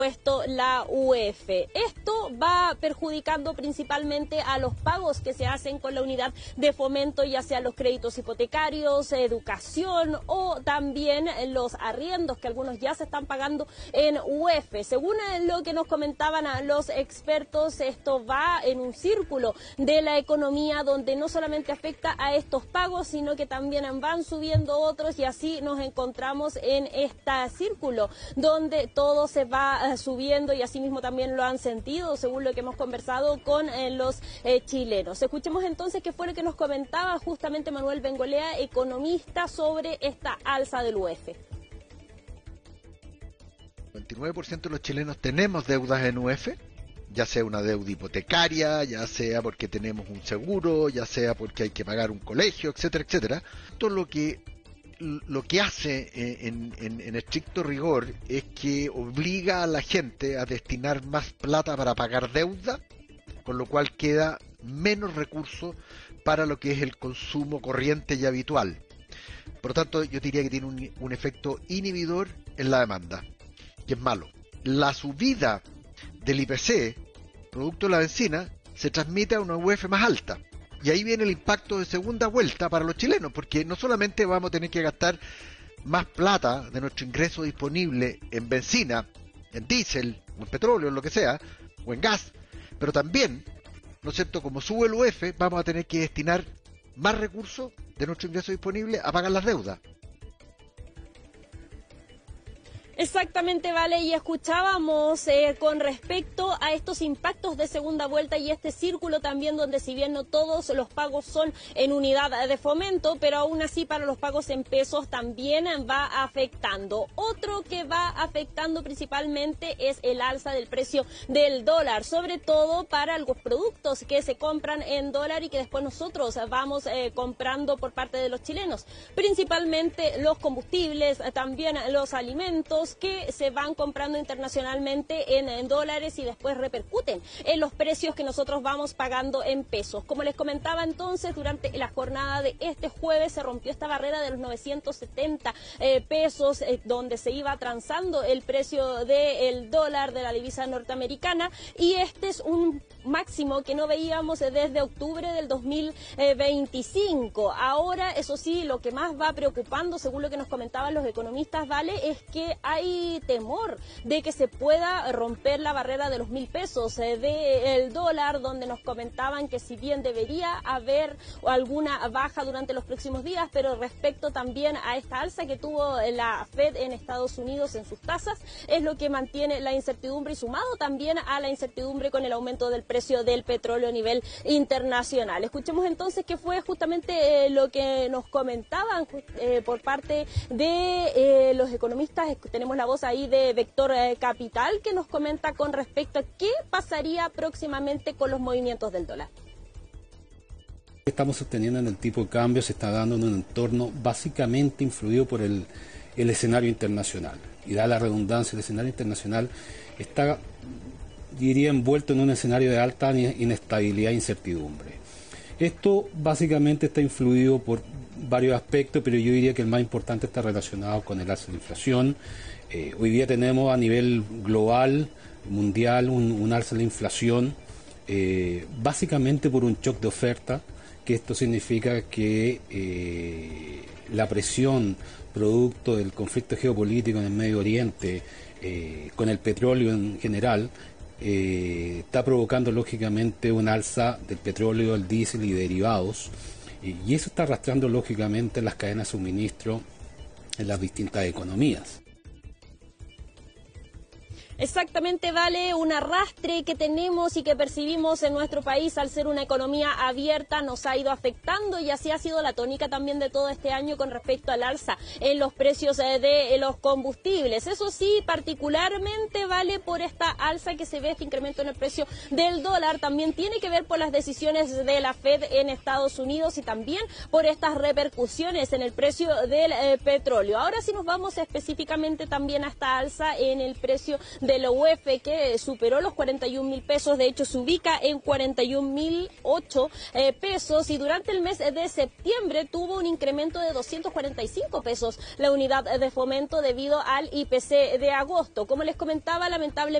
la UF. Esto va perjudicando principalmente a los pagos que se hacen con la unidad de fomento, ya sea los créditos hipotecarios, educación o también los arriendos que algunos ya se están pagando en UF. Según lo que nos comentaban los expertos, esto va en un círculo de la economía donde no solamente afecta a estos pagos, sino que también van subiendo otros y así nos encontramos en este círculo donde todo se va subiendo y asimismo también lo han sentido según lo que hemos conversado con los chilenos. Escuchemos entonces qué fue lo que nos comentaba justamente Manuel Bengolea, economista, sobre esta alza del UF. El 29% de los chilenos tenemos deudas en UF, ya sea una deuda hipotecaria, ya sea porque tenemos un seguro, ya sea porque hay que pagar un colegio, etcétera, etcétera. Todo lo que hace en estricto rigor es que obliga a la gente a destinar más plata para pagar deuda, con lo cual queda menos recursos para lo que es el consumo corriente y habitual. Por lo tanto, yo diría que tiene un efecto inhibidor en la demanda, que es malo. La subida del IPC, producto de la benzina, se transmite a una UF más alta. Y ahí viene el impacto de segunda vuelta para los chilenos, porque no solamente vamos a tener que gastar más plata de nuestro ingreso disponible en benzina, en diésel, en petróleo, en lo que sea, o en gas, pero también, ¿no es cierto?, como sube el UF, vamos a tener que destinar más recursos de nuestro ingreso disponible a pagar las deudas. Exactamente, Vale, y escuchábamos con respecto a estos impactos de segunda vuelta y este círculo también donde si bien no todos los pagos son en unidad de fomento, pero aún así para los pagos en pesos también va afectando. Otro que va afectando principalmente es el alza del precio del dólar, sobre todo para los productos que se compran en dólar y que después nosotros vamos comprando por parte de los chilenos, principalmente los combustibles, también los alimentos que se van comprando internacionalmente en dólares y después repercuten en los precios que nosotros vamos pagando en pesos. Como les comentaba entonces, durante la jornada de este jueves se rompió esta barrera de los 970 pesos, donde se iba transando el precio del dólar de la divisa norteamericana, y este es un máximo que no veíamos desde octubre del 2025. Ahora, eso sí, lo que más va preocupando, según lo que nos comentaban los economistas, Vale, es que hay temor de que se pueda romper la barrera de los 1.000 pesos del dólar, donde nos comentaban que si bien debería haber alguna baja durante los próximos días, pero respecto también a esta alza que tuvo la Fed en Estados Unidos en sus tasas, es lo que mantiene la incertidumbre y sumado también a la incertidumbre con el aumento del precio del petróleo a nivel internacional. Escuchemos entonces qué fue justamente lo que nos comentaban por parte de los economistas. Tenemos la voz ahí de Vector Capital, que nos comenta con respecto a qué pasaría próximamente con los movimientos del dólar. Estamos sosteniendo en el tipo de cambio se está dando en un entorno básicamente influido por el escenario internacional. Y da la redundancia, el escenario internacional está, diría, envuelto en un escenario de alta inestabilidad e incertidumbre. Esto básicamente está influido por varios aspectos, pero yo diría que el más importante está relacionado con el alza de la inflación. Hoy día tenemos a nivel global, mundial, un alza de la inflación, básicamente por un shock de oferta, que esto significa que la presión producto del conflicto geopolítico en el Medio Oriente, con el petróleo en general, está provocando lógicamente un alza del petróleo, el diésel y derivados, y eso está arrastrando lógicamente las cadenas de suministro en las distintas economías. Exactamente, Vale, un arrastre que tenemos y que percibimos en nuestro país al ser una economía abierta nos ha ido afectando, y así ha sido la tónica también de todo este año con respecto al alza en los precios de los combustibles. Eso sí, particularmente, Vale, por esta alza que se ve, este incremento en el precio del dólar, también tiene que ver por las decisiones de la Fed en Estados Unidos y también por estas repercusiones en el precio del petróleo. Ahora sí nos vamos específicamente también a esta alza en el precio de de la UEF, que superó los 41.000 pesos, de hecho se ubica en 41.008 pesos, y durante el mes de septiembre tuvo un incremento de 245 pesos la unidad de fomento debido al IPC de agosto. Como les comentaba, lamentablemente